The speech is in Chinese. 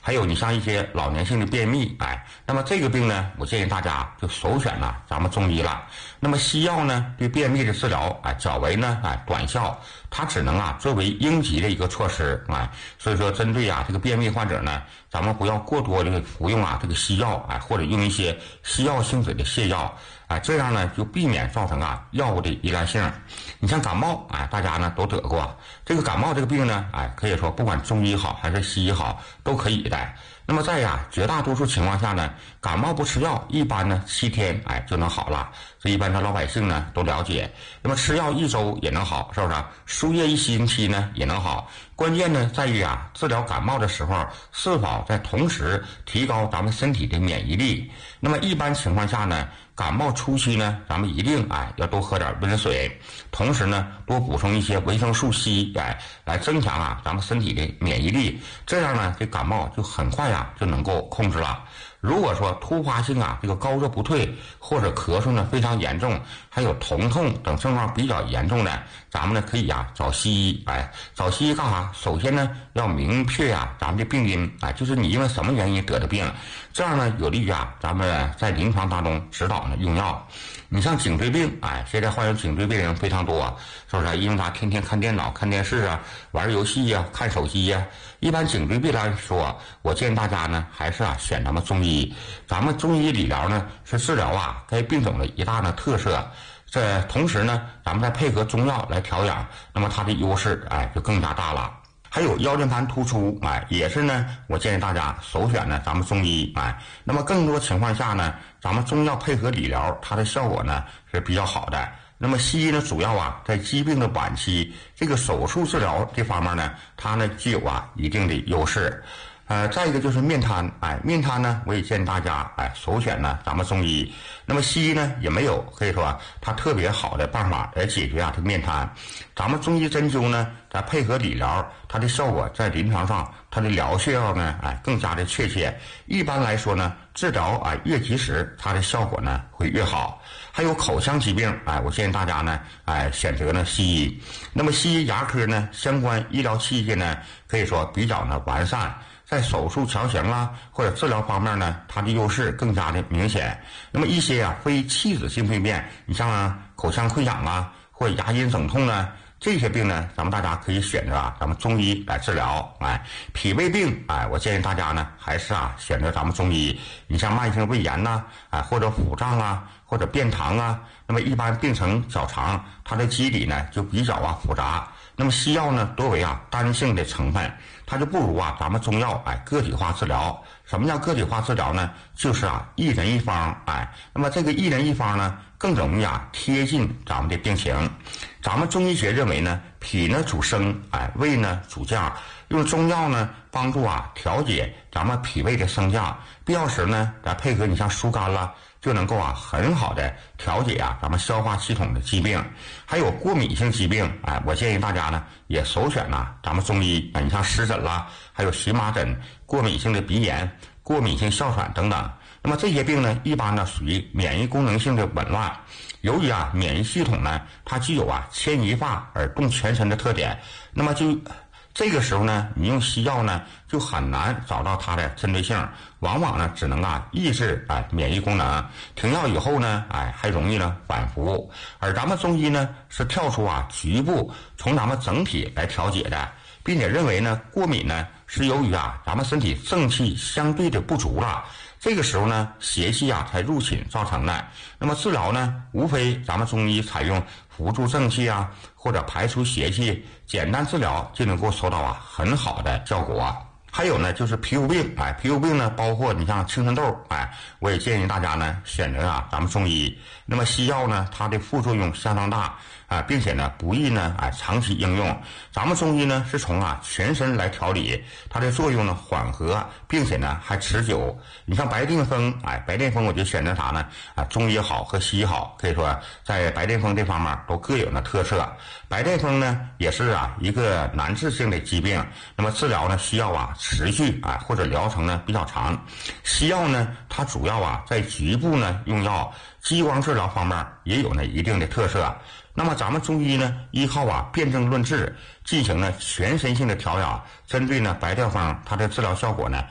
还有你像一些老年性的便秘，那么这个病呢，我建议大家就首选呢咱们中医了。那么西药呢，对便秘的治疗，较为呢，短效，它只能作为应急的一个措施，所以说针对这个便秘患者呢，咱们不要过多的服用这个西药，或者用一些西药性质的泻药，这样呢就避免造成药物的依赖性。你像感冒，大家呢都得过这个感冒这个病呢，可以说不管中医好还是西医好都可以的。那么在绝大多数情况下呢，感冒不吃药，一般呢7天就能好了。这一般的老百姓呢都了解。那么吃药1周也能好，是不是？输液1星期呢也能好。关键呢在于治疗感冒的时候是否在同时提高咱们身体的免疫力。那么一般情况下呢，感冒初期呢，咱们一定要多喝点温水，同时呢多补充一些维生素 C， 来增强咱们身体的免疫力，这样呢这感冒就很快就能够控制了。如果说突发性这个高热不退，或者咳嗽呢非常严重，还有疼痛等症状比较严重的，咱们呢可以找西医。找西医干啥？首先呢要明确咱们的病因，就是你因为什么原因得的病，这样呢有利于咱们在临床当中指导呢用药。你像颈椎病，现在患有颈椎病人非常多，是不是？因为他天天看电脑、看电视玩游戏看手机一般颈椎病来说，我建议大家呢还是选咱们中医。咱们中医理疗呢是治疗该病种的一大特色。这同时呢，咱们再配合中药来调养，那么它的优势就更加大了。还有腰间盘突出，也是呢，我建议大家首选呢咱们中医，那么更多情况下呢，咱们中药配合理疗，它的效果呢是比较好的。那么西医呢，主要在疾病的晚期，这个手术治疗这方面呢，它呢具有一定的优势。再一个就是面瘫，面瘫呢，我也建议大家首选呢咱们中医。那么西医呢也没有可以说它特别好的办法来解决这个面瘫。咱们中医针灸呢，再配合理疗，它的效果在临床上，它的疗效呢更加的确切。一般来说呢，治疗越及时，它的效果呢会越好。还有口腔疾病，我建议大家呢选择呢西医。那么西医牙科呢相关医疗器械呢，可以说比较完善。在手术调形或者治疗方面呢，它的优势更加的明显。那么一些非器质性病变，你像口腔溃疡或者牙龈肿痛这些病呢，咱们大家可以选择咱们中医来治疗。脾胃病我建议大家呢还是选择咱们中医。你像慢性胃炎或者腹胀或者便溏那么一般病程较长，它的机理呢就比较复杂。那么西药呢多为单性的成分，它就不如咱们中药个体化治疗。什么叫个体化治疗呢？就是一人一方。那么这个一人一方呢更容易贴近咱们的病情。咱们中医学认为呢，脾呢主升，胃呢主降，用中药呢帮助调节咱们脾胃的升降，必要时呢再配合你像疏肝就能够很好的调节咱们消化系统的疾病。还有过敏性疾病，我建议大家呢也首选咱们中医。你像湿疹还有荨麻疹、过敏性的鼻炎、过敏性哮喘等等。那么这些病呢一般呢属于免疫功能性的紊乱。由于免疫系统呢它具有牵一发而动全身的特点，那么就这个时候呢，你用西药呢就很难找到它的针对性，往往呢只能抑制免疫功能，停药以后呢还容易呢反复。而咱们中医呢是跳出局部，从咱们整体来调节的，并且认为呢过敏呢是由于咱们身体正气相对的不足了，这个时候呢邪气才入侵造成的。那么治疗呢无非咱们中医采用扶助正气或者排除邪气，简单治疗就能够收到很好的效果。还有呢就是皮肤病，皮肤病呢包括你像青春痘，我也建议大家呢选择咱们中医。那么西药呢它的副作用相当大并且呢不宜呢长期应用。咱们中医呢是从全身来调理，它的作用呢缓和，并且呢还持久。你像白癜风，白癜风我就选择啥呢中医好和西医好，可以说在白癜风这方面都各有呢特色。白癜风呢也是一个难治性的疾病，那么治疗呢需要持续或者疗程呢比较长。西药呢它主要在局部呢用药，激光治疗方面也有呢一定的特色。那么咱们中医呢依靠辨证论治，进行呢全身性的调养，针对呢白癜风它的治疗效果呢